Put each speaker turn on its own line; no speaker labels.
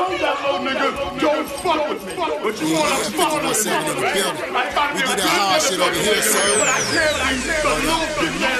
nigga, don't fuck with me. But you wanna fuck with me, right? We do that hard shit over here, sir.